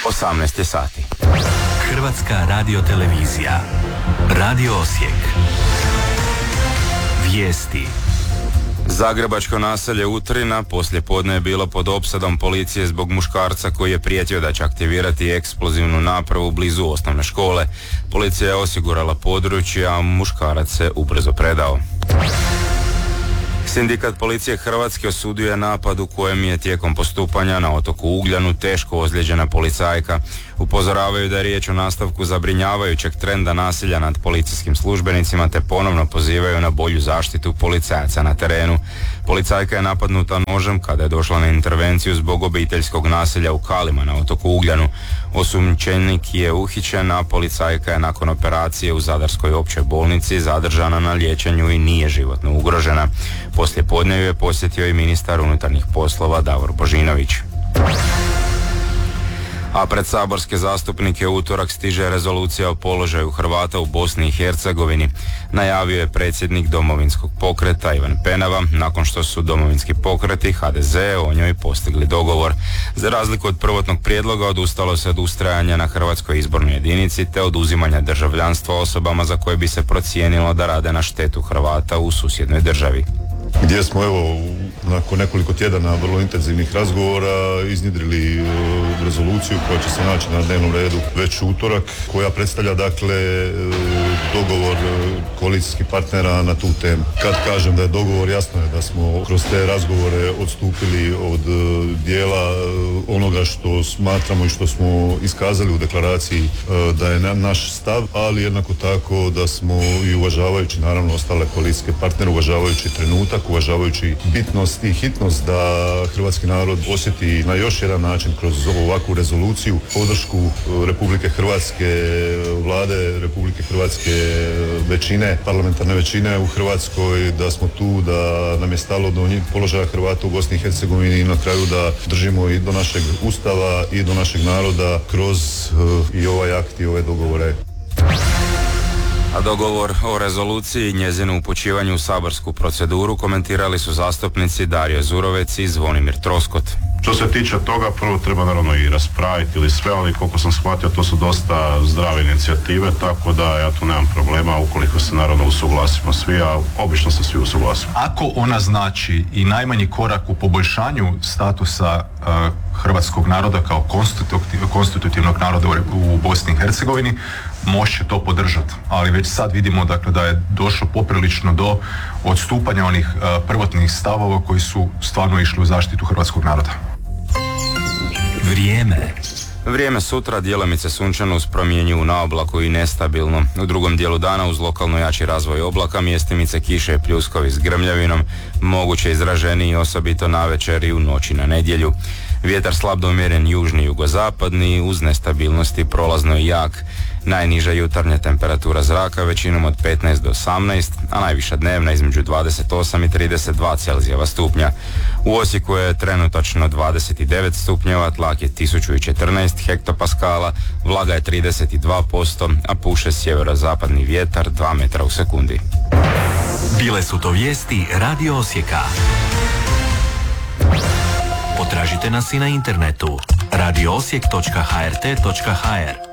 18 sati. Hrvatska radiotelevizija. Radio Osijek. Vijesti. Zagrebačko naselje Utrina poslijepodne je bilo pod opsadom policije zbog muškarca koji je prijetio da će aktivirati eksplozivnu napravu blizu osnovne škole. Policija je osigurala područje, a muškarac se ubrzo predao. Sindikat policije Hrvatske osudio je napad u kojem je tijekom postupanja na otoku Ugljanu teško ozlijeđena policajka. Upozoravaju da je riječ o nastavku zabrinjavajućeg trenda nasilja nad policijskim službenicima te ponovno pozivaju na bolju zaštitu policajaca na terenu. Policajka je napadnuta nožem kada je došla na intervenciju zbog obiteljskog nasilja u Kalima na otoku Ugljanu. Osumnjičenik je uhićen, a policajka je nakon operacije u Zadarskoj općoj bolnici zadržana na liječenju i nije životno ugrožena. Poslijepodne ju je posjetio i ministar unutarnjih poslova Davor Božinović. A pred saborske zastupnike u utorak stiže rezolucija o položaju Hrvata u Bosni i Hercegovini. Najavio je predsjednik Domovinskog pokreta Ivan Penava, nakon što su Domovinski pokret i HDZ o njoj postigli dogovor. Za razliku od prvotnog prijedloga odustalo se od ustrajanja na hrvatskoj izbornoj jedinici te oduzimanja državljanstva osobama za koje bi se procijenilo da rade na štetu Hrvata u susjednoj državi. Gdje smo nakon nekoliko tjedana vrlo intenzivnih razgovora iznjedrili rezoluciju koja će se naći na dnevnom redu već u utorak, koja predstavlja dogovor koalicijskih partnera na tu temu. Kad kažem da je dogovor, jasno je da smo kroz te razgovore odstupili od dijela onoga što smatramo i što smo iskazali u deklaraciji da je naš stav, ali jednako tako da smo i uvažavajući naravno ostale koalicijske partnere, uvažavajući trenutak, uvažavajući bitnost i hitnost da hrvatski narod osjeti na još jedan način kroz ovakvu rezoluciju podršku Republike Hrvatske, vlade Republike Hrvatske, većine, parlamentarne većine u Hrvatskoj, da smo tu, da nam je stalo do položaja Hrvata u Bosni i Hercegovini i na kraju da držimo i do našeg Ustava i do našeg naroda kroz i ovaj akt i ove dogovore. A dogovor o rezoluciji i njezinu upućivanju u saborsku proceduru komentirali su zastupnici Dario Zurovec i Zvonimir Troskot. Što se tiče toga, prvo treba naravno i raspraviti ili sve, ali koliko sam shvatio, to su dosta zdrave inicijative, tako da ja tu nemam problema ukoliko se naravno usuglasimo svi, a obično se svi usuglasimo. Ako ona znači i najmanji korak u poboljšanju statusa hrvatskog naroda kao konstitutivnog naroda u Bosni i Hercegovini, može to podržati, ali već sad vidimo da je došlo poprilično do odstupanja onih prvotnih stavova koji su stvarno išli u zaštitu hrvatskog naroda. Vrijeme sutra djelomice sunčano uz promjenjivu na oblaku i nestabilno. U drugom dijelu dana uz lokalno jači razvoj oblaka, mjestimice kiše i pljuskovi s grmljavinom, moguće izraženiji osobito navečer i u noći na nedjelju. Vjetar slab do umjeren južni jugozapadni uz nestabilnosti prolazno i jak. Najniža jutarnja temperatura zraka većinom od 15 do 18, a najviša dnevna između 28 i 32 Celzijeva stupnja. U Osijeku je trenutačno 29 stupnjeva, tlak je 1014 hektopaskala, vlaga je 32%, a puše sjeverozapadni vjetar 2 metra u sekundi. Bile su to vijesti Radio Osijeka. Potražite nas i na internetu radioosijek.hrt.hr.